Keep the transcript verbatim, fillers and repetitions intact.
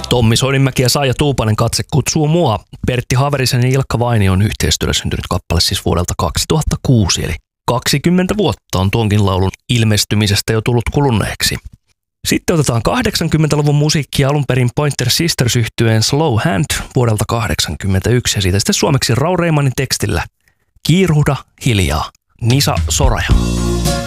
Tommi Soininmäki ja Saija Tuupanen katse kutsuu mua. Pertti Haverisen ja Ilkka Vainion yhteistyöllä syntynyt kappale siis vuodelta kaksituhattakuusi, eli kaksikymmentä vuotta on tuonkin laulun ilmestymisestä jo tullut kuluneeksi. Sitten otetaan kahdeksankymmentäluvun musiikkia, alun perin Pointer Sisters -yhtyeen Slow Hand vuodelta kahdeksankymmentäyksi ja siitä sitten suomeksi Raul Reimanin tekstillä Kiiruhda hiljaa, Nisa Soraja.